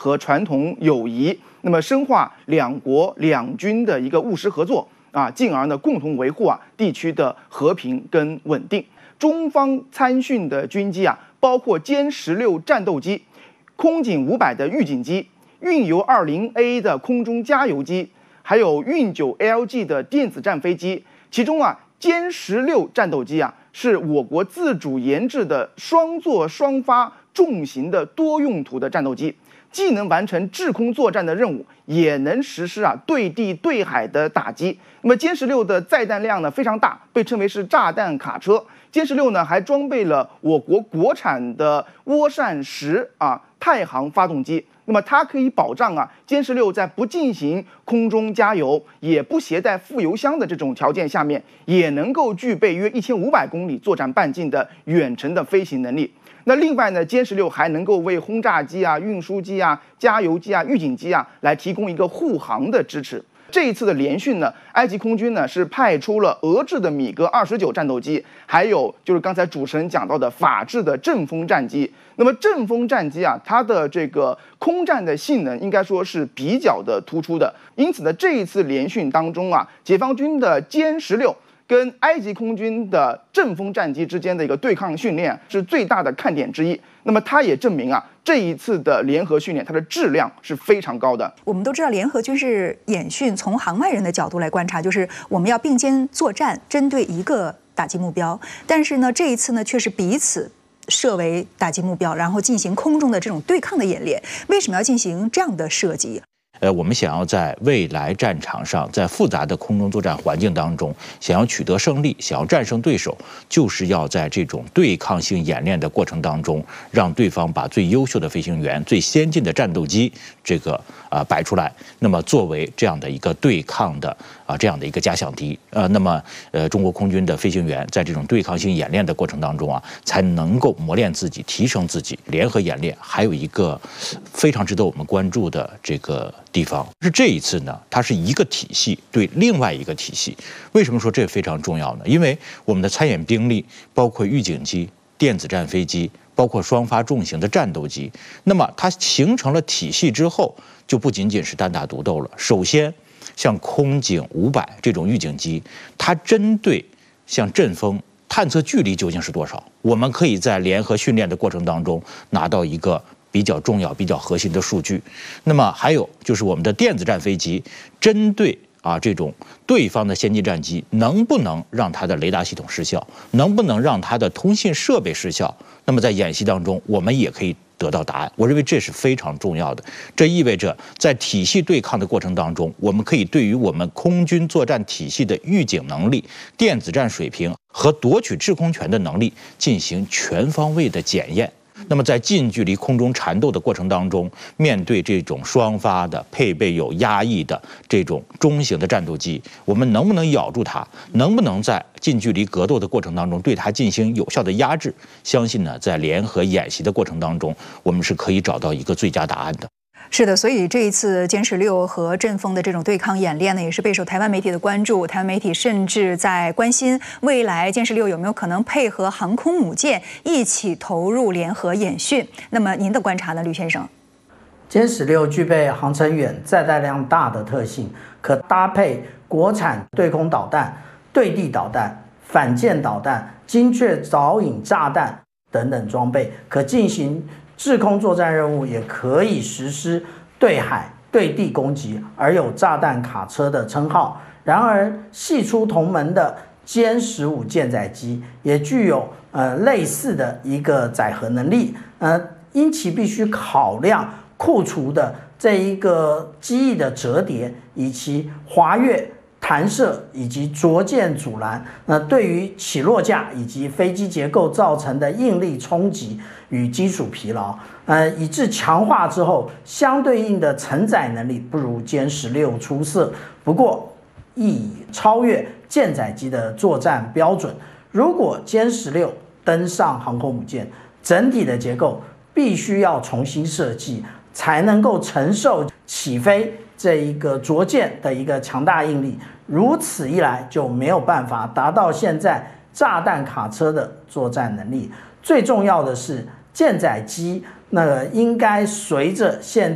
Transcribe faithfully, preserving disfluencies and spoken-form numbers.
和传统友谊，那么深化两国两军的一个务实合作啊，进而呢共同维护啊地区的和平跟稳定。中方参训的军机啊，包括歼十六战斗机、空警五百的预警机、运油二零 A 的空中加油机，还有运九 L G 的电子战飞机。其中啊，歼十六战斗机啊，是我国自主研制的双座双发重型的多用途的战斗机，既能完成制空作战的任务，也能实施啊对地对海的打击。那么歼十六的载弹量呢非常大，被称为是炸弹卡车。歼十六呢还装备了我国国产的涡扇十啊太行发动机。那么它可以保障啊歼十六在不进行空中加油，也不携带副油箱的这种条件下面，也能够具备约一千五百公里作战半径的远程的飞行能力。那另外呢，歼十六还能够为轰炸机啊、运输机啊、加油机啊、预警机啊来提供一个护航的支持。这一次的联训呢，埃及空军呢是派出了俄制的米格二十九战斗机，还有就是刚才主持人讲到的法制的阵风战机。那么阵风战机啊，它的这个空战的性能应该说是比较的突出的。因此呢，这一次联训当中啊，解放军的歼十六跟埃及空军的阵风战机之间的一个对抗训练是最大的看点之一。那么它也证明啊，这一次的联合训练它的质量是非常高的。 我们都知道，联合军事演训从行外人的角度来观察，就是我们要并肩作战，针对一个打击目标。但是呢，这一次呢，却是彼此设为打击目标，然后进行空中的这种对抗的演练。为什么要进行这样的设计？ 呃，我们想要在未来战场上，在复杂的空中作战环境当中，想要取得胜利，想要战胜对手，就是要在这种对抗性演练的过程当中，让对方把最优秀的飞行员、最先进的战斗机这个啊、呃、摆出来，那么作为这样的一个对抗的啊、呃、这样的一个假想敌，呃，那么呃中国空军的飞行员在这种对抗性演练的过程当中啊，才能够磨练自己、提升自己。联合演练还有一个非常值得我们关注的这个地方是这一次呢，它是一个体系对另外一个体系。为什么说这非常重要呢？因为我们的参演兵力包括预警机、电子战飞机，包括双发重型的战斗机，那么它形成了体系之后，就不仅仅是单打独斗了。首先，像空警五百这种预警机，它针对像阵风探测距离究竟是多少，我们可以在联合训练的过程当中拿到一个比较重要、比较核心的数据。那么还有就是我们的电子战飞机，针对啊这种对方的先进战机，能不能让它的雷达系统失效，能不能让它的通信设备失效？那么在演习当中，我们也可以得到答案。我认为这是非常重要的。这意味着在体系对抗的过程当中，我们可以对于我们空军作战体系的预警能力、电子战水平和夺取制空权的能力进行全方位的检验。那么在近距离空中缠斗的过程当中，面对这种双发的、配备有压翼的这种中型的战斗机，我们能不能咬住它？能不能在近距离格斗的过程当中对它进行有效的压制？相信呢，在联合演习的过程当中，我们是可以找到一个最佳答案的。 是的，所以这一次歼十六和阵风的这种对抗演练呢，也是备受台湾媒体的关注。台湾媒体甚至在关心未来歼十六有没有可能配合航空母舰一起投入联合演训。那么您的观察呢，吕先生？ 歼十六具备航程远、载弹量大的特性，可搭配国产对空导弹、对地导弹、反舰导弹、精确导引炸弹等等装备，可进行制空作战任务，也可以实施对海、对地攻击，而有炸弹卡车的称号。然而，系出同门的歼十五舰载机也具有呃类似的一个载荷能力，呃，因其必须考量库存的这一个机翼的折叠，以及滑跃、弹射以及着舰阻拦，那对于起落架以及飞机结构造成的应力冲击与金属疲劳，呃，以致强化之后，相对应的承载能力不如歼十六出色，不过亦已超越舰载机的作战标准。如果歼十六登上航空母舰，整体的结构必须要重新设计，才能够承受起飞这一个着舰的一个强大应力。如此一来，就没有办法达到现在炸弹卡车的作战能力。最重要的是，舰载机那个应该随着现